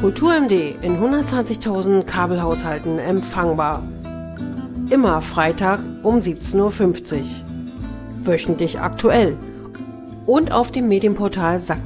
Kultur-MD in 120.000 Kabelhaushalten empfangbar. Immer Freitag um 17:50 Uhr. Wöchentlich aktuell. Und auf dem Medienportal